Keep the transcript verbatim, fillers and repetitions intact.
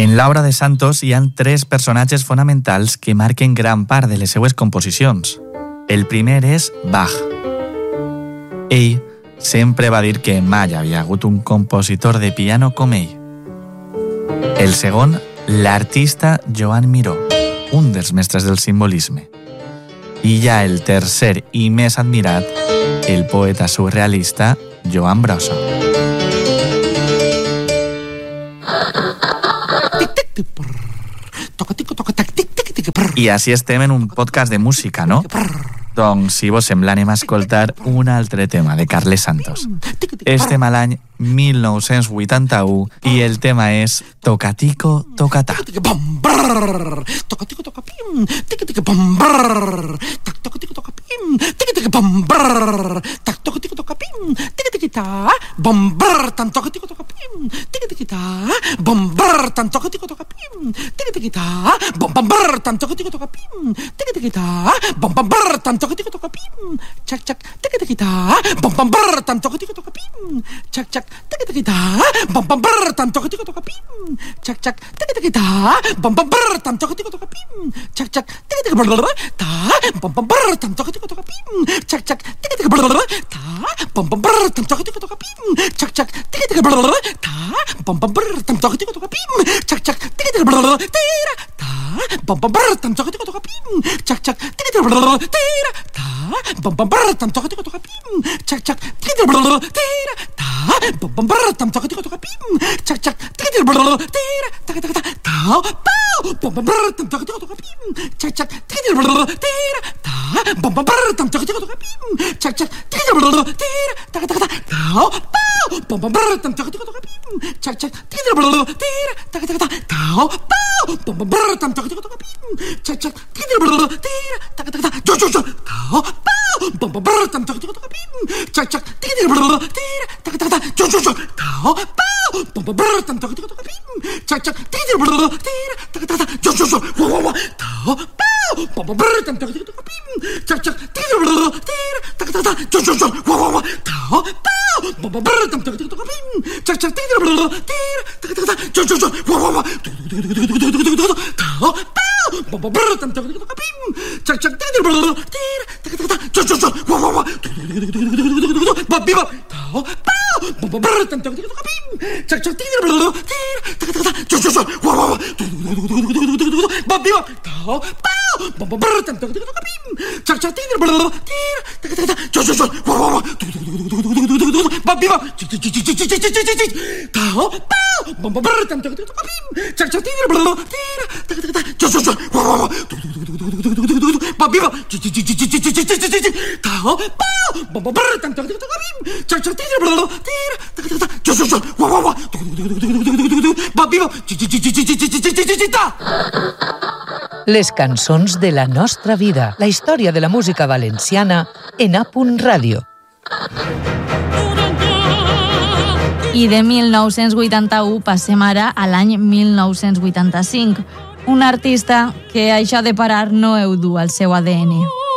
En l'obra de Santos hi ha tres personatges fonamentals que marquen gran part de les seues composicions. El primer és Bach. Ell sempre va dir que mai havia hagut un compositor de piano com ell. El segon, l'artista Joan Miró, un dels mestres del simbolisme. I ja el tercer i més admirat, el poeta surrealista Joan Brossa. I així estem en un podcast de música, no? Doncs, si vos sembla, anem a escoltar un altre tema de Carles Santos. Estem a l'any mil nou-cents vuitanta-u i el tema és Tocatico, Tocatà. Tocatico, Tocapim, tic-tic, bam, brrr. Tocatico, Tocapim, tic-tic, bam, brrr. Tocatico, Tocapim, tic-tic-ta, bam, brrr. Tan Tocatico, Tocapim, tic-tic-ta, bam, brrr. Tan Tocatico, Tocapim, tic-tic-ta, bam, bam, brrr. Tan Tocatico, Tocapim, tic-tic-ta, bam, bam, brrr. Tan Tocatico, Tocapim, chac, chac, tic-tic-ta, bam, bam, brrr. Tan Tocatico, Tocapim, chac, chac, tic-tic-ta, bam, bam, brrr. Tan Tocatico, Tocapim, chac, chac, tic-tic-ta, bam, bam, brrr. Tan Tocatico, Tocapim, chac, chac, tic-tic, brrr. Ta, bam, bam, brrr. Tan Tocatico, Tocapim, chac, chac, tic-tic, brrr. Ta, bam, bam, brrr. Tan Tocatico, Tocapim, chac, chac, tic-tic, brrr. Ta, bam, bam, brrr. Tan Tocatico, Tocapim, chac, chac, tic-tic, brrr. Tira, ta, bam, bam, brrr. Tan Tocatico, Tocapim, chac, chac, tic-tic, brrr. Tira, ta, bam, bam, brrr. Tan Tocatico, Tocapim, chac, chac, tic-tic, brrr. Tira, ta, bam, bam, brrr. Tan Tocatico, Tocapim, chac, chac, tic-tic, brrr. Tira, ta, ta, ta, ta, pau, bam, bam, brrr. Tan Tocatico, Tocapim, chac, chac, tic-tic, brrr. Tira, ta, bam, bam, brrr. Tan Tocatico, Tocapim, chac, chac, tic-tic, brrr. Tira, ta, ta, ta, ta, pau, bam, bam, brrr. Tan Tocatico, Tocapim, chac, chac, tic-tic, brrr. Tira, ta, ta, ta, ta, pau, bam, bam, brrr. Tan Tocatico, Tocapim, chac, chac, tic-tic, brrr. Tira, ta, ta, ta, ta, jo, jo, jo, ta, pau, bam, bam, brrr. Tan Tocatico, Tocapim, chac, chac, tic-tic, brrr. Tira, ta, ta, ta, jo, jo, jo, ta, pau, bam, bam, brrr. Tan Tocatico, Tocapim, chac, chac, tic-tic, brrr. Tira, ta, ta, ta, jo, jo, jo, wa, wa, wa, ta, pau, bam, bam, brrr. Tan Tocatico, Tocapim, chac, chac, tic-tic, brrr. Tira, ta, ta, ta, jo, jo, jo, wa, wa, wa, ta, pau, bam, bam, brrr. Tan Tocatico, Tocapim, chac, chac, tic-tic, brrr. Tira, ta, ta, ta, jo, jo, jo, wa, wa, wa, ta, pau, bam, bam, brrr. Tan Tocatico, Tocapim, chac, chac, tic-tic, brrr. Tira, ta, ta, ta, jo, jo, jo, wa, wa, wa, ba, bi, ba, ta, pau, bam, bam, brrr. Tan Tocatico, Tocapim, chac, chac, tic-tic, brrr. Tira, ta, ta, ta, jo, jo, jo, wa, wa, wa, ba, bi, ba, ta, pau, bam, bam, brrr. Tan Tocatico, Tocapim, chac, chac, tic-tic, brrr. Tira, ta, ta, ta, jo, jo, jo, wa, wa, wa, ba, bi, ba, ta, pau, bam, bam, brrr. Tan Tocatico, Tocapim, chac, chac, tic-tic, brrr. Tira, ta, ta, ta, jo, jo, jo, wa, wa, wa, ba, bi, ba, ta, pau, bam, bam, brrr. Tan Tocatico, Tocapim, chac, chac, tic-tic, brrr. Tira, ta, ta, ta, jo, jo, jo, wa, wa, wa, ba, bi, ba, ta. Les cançons de la nostra vida. La història de la música valenciana en A Punt Ràdio. I de mil nou-cents vuitanta-u passem ara a l'any mil nou-cents vuitanta-cinc. Un artista que això de parar no heu du al seu A D N.